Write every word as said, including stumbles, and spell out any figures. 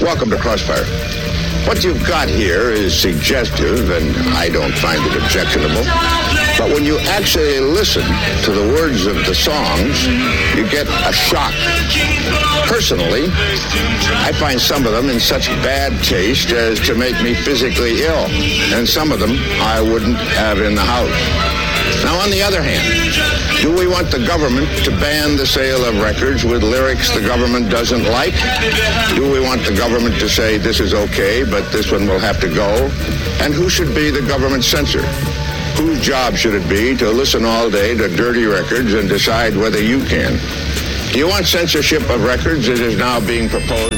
Welcome to Crossfire. What you've got here is suggestive, and I don't find it objectionable. But when you actually listen to the words of the songs, you get a shock. Personally, I find some of them in such bad taste as to make me physically ill, and some of them I wouldn't have in the house. Now, on the other hand, do we want the government to ban the sale of records with lyrics the government doesn't like? Do we want the government to say this is okay, but this one will have to go? And who should be the government censor? Whose job should it be to listen all day to dirty records and decide whether you can? Do you want censorship of records as is now being proposed?